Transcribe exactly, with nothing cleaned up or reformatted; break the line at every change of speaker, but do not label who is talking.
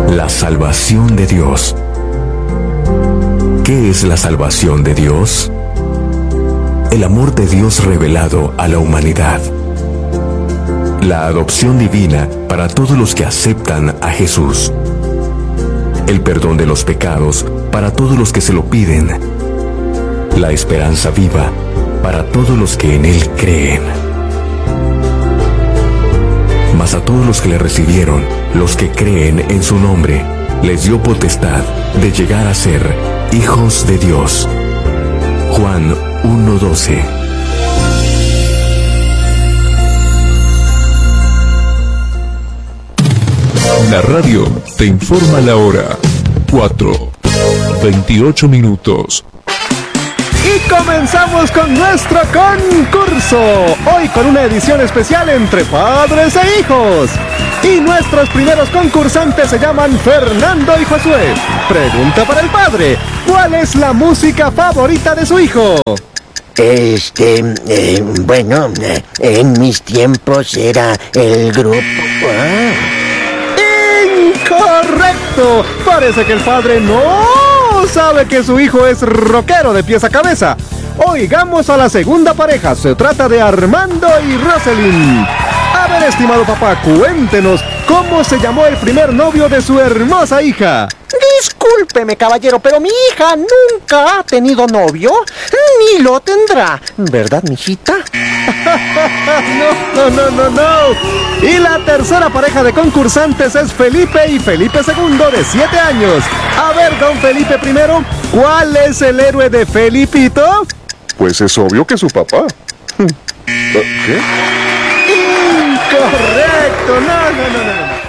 La salvación de Dios. ¿Qué es la salvación de Dios? El amor de Dios revelado a la humanidad. La adopción divina para todos los que aceptan a Jesús. El perdón de los pecados para todos los que se lo piden. La esperanza viva para todos los que en Él creen. Mas a todos los que le recibieron, los que creen en su nombre, les dio potestad de llegar a ser hijos de Dios. Juan uno doce.
La radio te informa la hora. cuatro, veintiocho minutos.
Y comenzamos con nuestro concurso. Hoy con una edición especial entre padres e hijos. Y nuestros primeros concursantes se llaman Fernando y Josué. Pregunta para el padre: ¿cuál es la música favorita de su hijo?
Este, eh, bueno, eh, en mis tiempos era el grupo... Ah.
¡Incorrecto! Parece que el padre no sabe que su hijo es rockero de pies a cabeza. Oigamos a la segunda pareja. Se trata de Armando y Roselyn. A ver, estimado papá, cuéntenos, ¿cómo se llamó el primer novio de su hermosa hija?
Discúlpeme, caballero, pero mi hija nunca ha tenido novio, ni lo tendrá. ¿Verdad, mijita?
No, no, no, no, no. Y la tercera pareja de concursantes es Felipe y Felipe segundo, de siete años. A ver, don Felipe primero, ¿cuál es el héroe de Felipito?
Pues es obvio que su papá. ¿Qué?
Incorrecto. No, no, no, no, no.